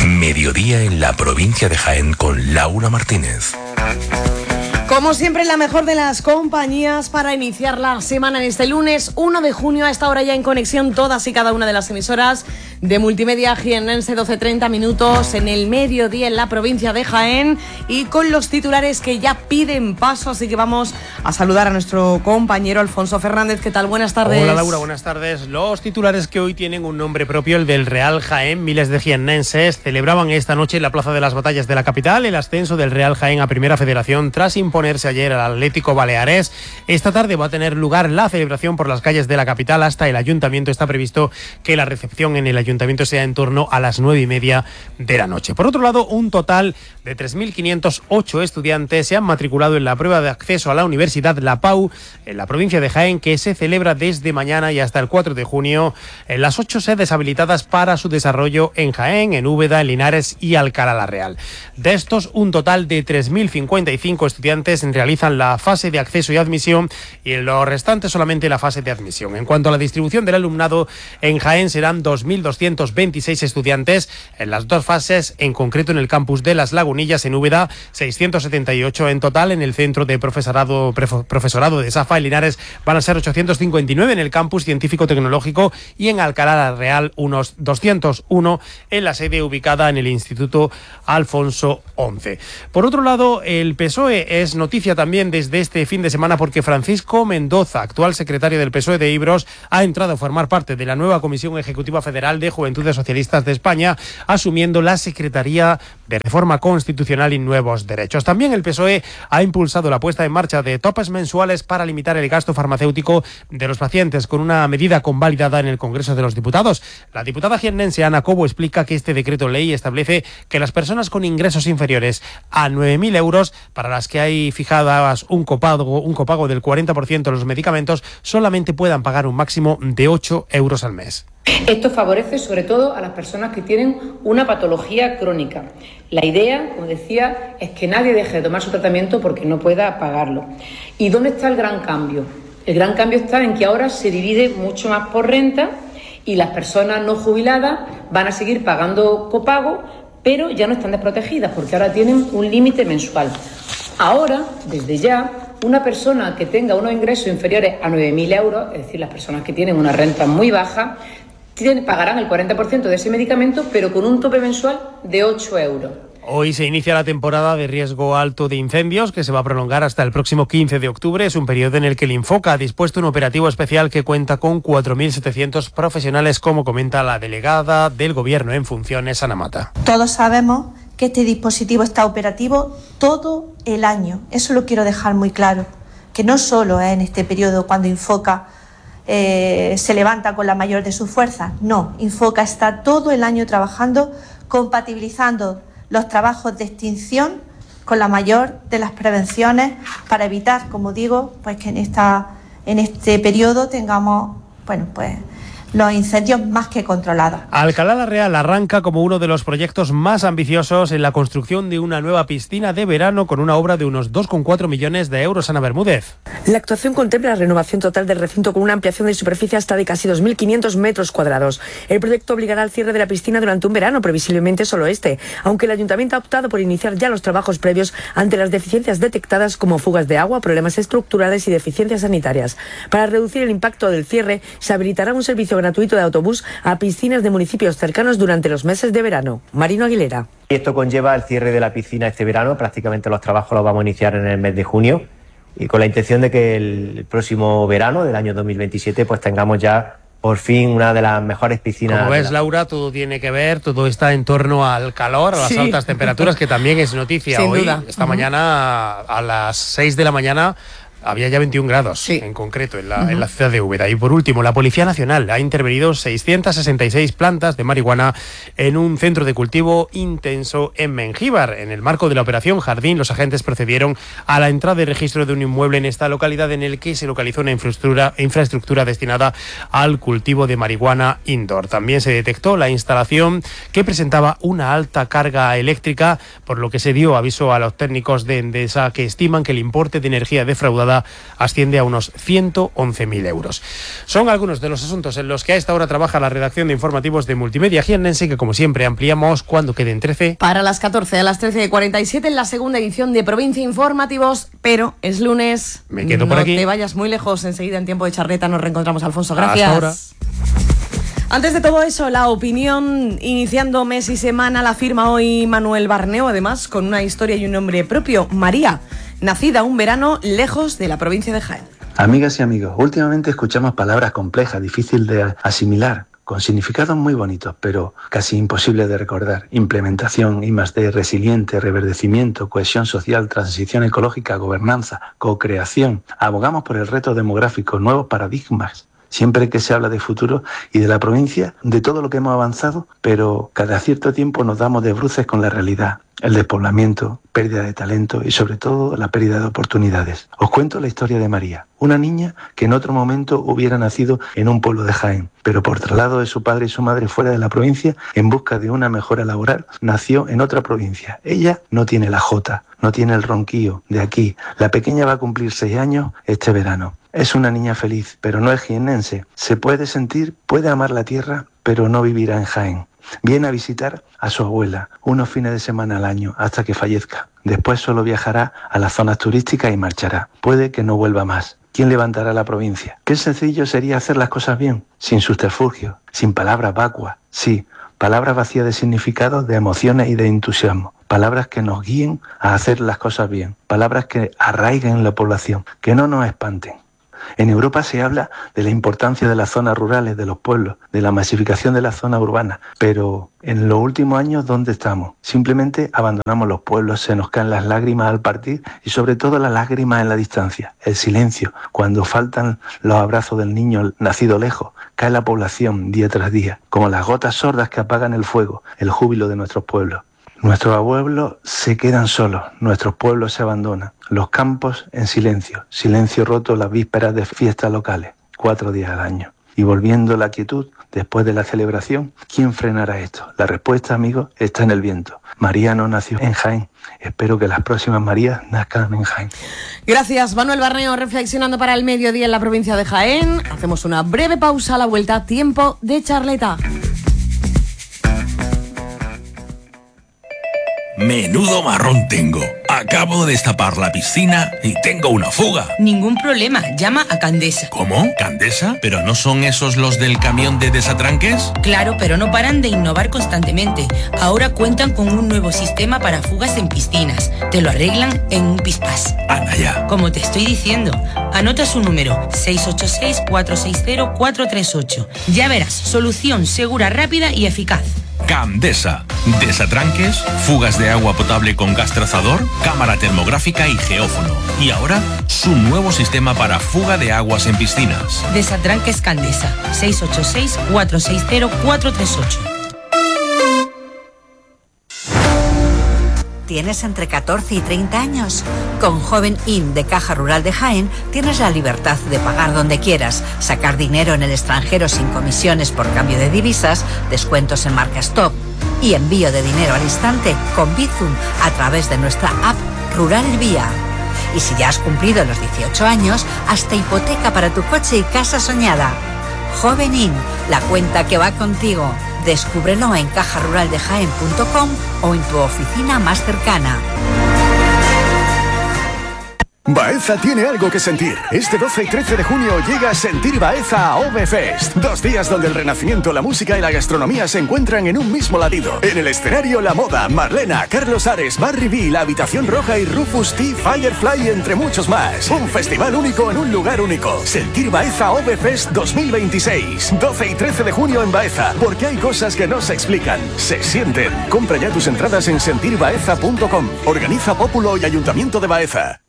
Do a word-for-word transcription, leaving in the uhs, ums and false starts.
Mediodía en la provincia de Jaén con Laura Martínez. Como siempre, la mejor de las compañías para iniciar la semana en este lunes uno de junio. A esta hora ya en conexión todas y cada una de las emisoras de Multimedia Jiennense, doce treinta minutos en el mediodía en la provincia de Jaén, y con los titulares que ya piden paso, así que vamos a saludar a nuestro compañero Alfonso Fernández. ¿Qué tal? Buenas tardes. Hola Laura, buenas tardes. Los titulares que hoy tienen un nombre propio, el del Real Jaén. Miles de jiennenses celebraban esta noche en la Plaza de las Batallas de la capital el ascenso del Real Jaén a Primera Federación tras imponerse ayer al Atlético Baleares. Esta tarde va a tener lugar la celebración por las calles de la capital hasta el Ayuntamiento. Está previsto que la recepción en el Ayuntamiento sea en torno a las nueve y media de la noche. Por otro lado, un total de tres mil quinientos ocho estudiantes se han matriculado en la prueba de acceso a la Universidad La Pau en la provincia de Jaén, que se celebra desde mañana y hasta el cuatro de junio en las ocho sedes habilitadas para su desarrollo en Jaén, en Úbeda, en Linares y Alcalá la Real. De estos, un total de tres mil cincuenta y cinco estudiantes realizan la fase de acceso y admisión, y en lo restante solamente la fase de admisión. En cuanto a la distribución del alumnado, en Jaén serán dos mil doscientos veintiséis estudiantes en las dos fases, en concreto en el campus de Las Lagunillas en Úbeda, seiscientos setenta y ocho en total. En el centro de profesorado, profesorado de Safa en Linares van a ser ochocientos cincuenta y nueve en el campus científico-tecnológico, y en Alcalá la Real unos doscientos uno en la sede ubicada en el Instituto Alfonso once. Por otro lado, el P S O E es noticia también desde este fin de semana porque Francisco Mendoza, actual secretario del P S O E de Ibros, ha entrado a formar parte de la nueva Comisión Ejecutiva Federal de Juventudes Socialistas de España, asumiendo la Secretaría de Reforma Constitucional y Nuevos Derechos. También el P S O E ha impulsado la puesta en marcha de topes mensuales para limitar el gasto farmacéutico de los pacientes, con una medida convalidada en el Congreso de los Diputados. La diputada jiennense Ana Cobo explica que este decreto ley establece que las personas con ingresos inferiores a nueve mil euros, para las que hay fijadas un copago, un copago del cuarenta por ciento de los medicamentos, solamente puedan pagar un máximo de ocho euros al mes. Esto favorece sobre todo a las personas que tienen una patología crónica. La idea, como decía, es que nadie deje de tomar su tratamiento porque no pueda pagarlo. ¿Y dónde está el gran cambio? El gran cambio está en que ahora se divide mucho más por renta, y las personas no jubiladas van a seguir pagando copago, pero ya no están desprotegidas porque ahora tienen un límite mensual. Ahora, desde ya, una persona que tenga unos ingresos inferiores a nueve mil euros, es decir, las personas que tienen una renta muy baja, tienen, pagarán el cuarenta por ciento de ese medicamento, pero con un tope mensual de ocho euros. Hoy se inicia la temporada de riesgo alto de incendios, que se va a prolongar hasta el próximo quince de octubre. Es un periodo en el que el Infoca ha dispuesto un operativo especial que cuenta con cuatro mil setecientos profesionales, como comenta la delegada del Gobierno en funciones, Ana Mata. Todos sabemos que este dispositivo está operativo todo el año. Eso lo quiero dejar muy claro, que no solo es en este periodo cuando Infoca eh, se levanta con la mayor de sus fuerzas. No, Infoca está todo el año trabajando, compatibilizando los trabajos de extinción con la mayor de las prevenciones, para evitar, como digo, pues que en esta en este periodo tengamos, bueno, pues los incendios más que controlados. Alcalá la Real arranca como uno de los proyectos más ambiciosos en la construcción de una nueva piscina de verano con una obra de unos dos coma cuatro millones de euros. Ana Bermúdez. La actuación contempla la renovación total del recinto con una ampliación de superficie hasta de casi dos mil quinientos metros cuadrados. El proyecto obligará al cierre de la piscina durante un verano, previsiblemente solo este, aunque el Ayuntamiento ha optado por iniciar ya los trabajos previos ante las deficiencias detectadas como fugas de agua, problemas estructurales y deficiencias sanitarias. Para reducir el impacto del cierre, se habilitará un servicio gratuito de autobús a piscinas de municipios cercanos durante los meses de verano. Marino Aguilera. Y esto conlleva el cierre de la piscina este verano. Prácticamente los trabajos los vamos a iniciar en el mes de junio, y con la intención de que el próximo verano del año dos mil veintisiete pues tengamos ya por fin una de las mejores piscinas. Como ves, la... Laura, todo tiene que ver, todo está en torno al calor, a las sí. altas temperaturas, que también es noticia. Sin hoy. Duda. Esta uh-huh. mañana a las seis de la mañana había ya veintiún grados, sí. en concreto, en la, uh-huh. en la ciudad de Úbeda. Y por último, la Policía Nacional ha intervenido seiscientas sesenta y seis plantas de marihuana en un centro de cultivo intenso en Mengíbar. En el marco de la operación Jardín, los agentes procedieron a la entrada y registro de un inmueble en esta localidad en el que se localizó una infraestructura, infraestructura destinada al cultivo de marihuana indoor. También se detectó la instalación que presentaba una alta carga eléctrica, por lo que se dio aviso a los técnicos de Endesa, que estiman que el importe de energía defraudada multa asciende a unos ciento once mil euros. Son algunos de los asuntos en los que a esta hora trabaja la redacción de informativos de Multimedia Jiennense, que como siempre ampliamos cuando queden trece. Para las catorce, a las trece cuarenta y siete en la segunda edición de Provincia Informativos, pero es lunes. Me quedo no por aquí. No te vayas muy lejos, enseguida en tiempo de charleta nos reencontramos, Alfonso. Gracias. Hasta ahora. Antes de todo eso, la opinión, iniciando mes y semana, la firma hoy Manuel Barneo, además con una historia y un nombre propio, María, nacida un verano lejos de la provincia de Jaén. Amigas y amigos, últimamente escuchamos palabras complejas, difíciles de asimilar, con significados muy bonitos, pero casi imposibles de recordar. Implementación, I más D, resiliente, reverdecimiento, cohesión social, transición ecológica, gobernanza, co-creación. Abogamos por el reto demográfico, nuevos paradigmas. Siempre que se habla de futuro y de la provincia, de todo lo que hemos avanzado, pero cada cierto tiempo nos damos de bruces con la realidad, el despoblamiento, pérdida de talento y sobre todo la pérdida de oportunidades. Os cuento la historia de María, una niña que en otro momento hubiera nacido en un pueblo de Jaén, pero por traslado de su padre y su madre fuera de la provincia, en busca de una mejora laboral, nació en otra provincia. Ella no tiene la jota, no tiene el ronquillo de aquí. La pequeña va a cumplir seis años este verano. Es una niña feliz, pero no es jiennense. Se puede sentir, puede amar la tierra, pero no vivirá en Jaén. Viene a visitar a su abuela unos fines de semana al año hasta que fallezca. Después solo viajará a las zonas turísticas y marchará. Puede que no vuelva más. ¿Quién levantará la provincia? Qué sencillo sería hacer las cosas bien, sin subterfugios, sin palabras vacuas. Sí, palabras vacías de significado, de emociones y de entusiasmo. Palabras que nos guíen a hacer las cosas bien. Palabras que arraiguen en la población, que no nos espanten. En Europa se habla de la importancia de las zonas rurales, de los pueblos, de la masificación de las zonas urbanas, pero en los últimos años, ¿dónde estamos? Simplemente abandonamos los pueblos, se nos caen las lágrimas al partir y sobre todo las lágrimas en la distancia, el silencio, cuando faltan los abrazos del niño nacido lejos, cae la población día tras día, como las gotas sordas que apagan el fuego, el júbilo de nuestros pueblos. Nuestros abuelos se quedan solos, nuestros pueblos se abandonan, los campos en silencio, silencio roto las vísperas de fiestas locales, cuatro días al año. Y volviendo la quietud, después de la celebración, ¿quién frenará esto? La respuesta, amigos, está en el viento. María no nació en Jaén. Espero que las próximas Marías nazcan en Jaén. Gracias, Manuel Barneo, reflexionando para el mediodía en la provincia de Jaén. Hacemos una breve pausa a la vuelta, tiempo de charleta. Menudo marrón tengo. Acabo de destapar la piscina y tengo una fuga. Ningún problema, llama a Candesa. ¿Cómo? ¿Candesa? ¿Pero no son esos los del camión de desatranques? Claro, pero no paran de innovar constantemente. Ahora cuentan con un nuevo sistema para fugas en piscinas. Te lo arreglan en un pispás. Anda ya. Como te estoy diciendo, anota su número seis ocho seis, cuatro seis cero, cuatro tres ocho. Ya verás, solución segura, rápida y eficaz. Candesa. Desatranques, fugas de agua potable con gas trazador, cámara termográfica y geófono. Y ahora, su nuevo sistema para fuga de aguas en piscinas. Desatranques Candesa. seis ocho seis, cuatro seis cero, cuatro tres ocho. ¿Tienes entre catorce y treinta años? Con Joven In de Caja Rural de Jaén tienes la libertad de pagar donde quieras, sacar dinero en el extranjero sin comisiones por cambio de divisas, descuentos en marcas top y envío de dinero al instante con Bizum a través de nuestra app Rural Vía. Y si ya has cumplido los dieciocho años, hasta hipoteca para tu coche y casa soñada. Joven In, la cuenta que va contigo. Descúbrelo en caja rural de jaén punto com o en tu oficina más cercana. Baeza tiene algo que sentir. Este doce y trece de junio llega Sentir Baeza a Ovefest. Dos días donde el renacimiento, la música y la gastronomía se encuentran en un mismo latido. En el escenario La Moda, Marlena, Carlos Ares, Barry B, La Habitación Roja y Rufus T, Firefly, entre muchos más. Un festival único en un lugar único. Sentir Baeza Ovefest dos mil veintiséis. doce y trece de junio en Baeza. Porque hay cosas que no se explican, se sienten. Compra ya tus entradas en sentir baeza punto com. Organiza Pópulo y Ayuntamiento de Baeza.